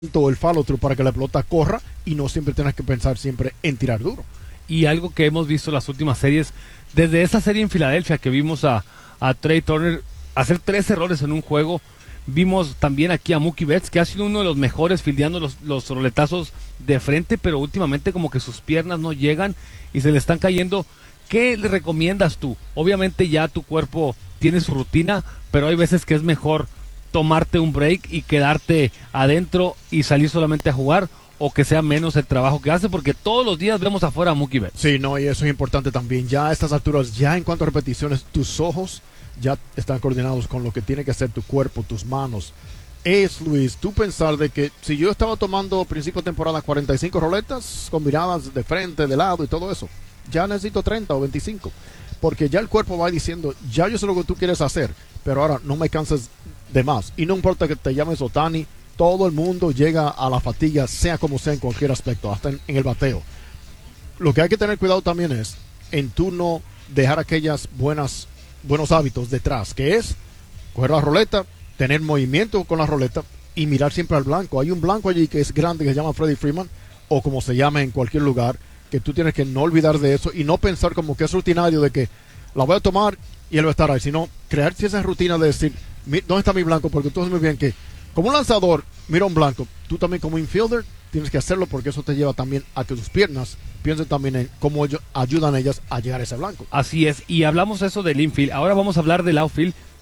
todo el follow through para que la pelota corra y no siempre tengas que pensar siempre en tirar duro. Y algo que hemos visto en las últimas series, desde esa serie en Filadelfia que vimos a Trey Turner hacer 3 errores en un juego, vimos también aquí a Mookie Betts, que ha sido uno de los mejores fildeando los roletazos de frente, pero últimamente como que sus piernas no llegan y se le están cayendo. ¿Qué le recomiendas tú? Obviamente ya tu cuerpo tiene su rutina, pero hay veces que es mejor tomarte un break y quedarte adentro y salir solamente a jugar, o que sea menos el trabajo que hace, porque todos los días vemos afuera a Mookie Betts. Sí, no, y eso es importante también. Ya a estas alturas, ya en cuanto a repeticiones, tus ojos ya están coordinados con lo que tiene que hacer tu cuerpo, tus manos. Es, Luis, tú pensar de que si yo estaba tomando principio de temporada 45 roletas combinadas de frente, de lado y todo eso, ya necesito 30 o 25. Porque ya el cuerpo va diciendo, ya yo sé lo que tú quieres hacer, pero ahora no me canses de más. Y no importa que te llames Otani, todo el mundo llega a la fatiga, sea como sea en cualquier aspecto, hasta en el bateo. Lo que hay que tener cuidado también es en tú no dejar aquellas buenos hábitos detrás, que es coger la roleta, tener movimiento con la roleta y mirar siempre al blanco. Hay un blanco allí que es grande, que se llama Freddie Freeman, o como se llama en cualquier lugar, que tú tienes que no olvidar de eso y no pensar como que es rutinario de que la voy a tomar y él va a estar ahí, sino crearse esa rutina de decir, ¿dónde está mi blanco? Porque tú sabes muy bien que como un lanzador mira un blanco, tú también como infielder tienes que hacerlo, porque eso te lleva también a que tus piernas piensen también en cómo ellos ayudan a ellas a llegar a ese blanco. Así es, y hablamos eso del infield, ahora vamos a hablar del outfield.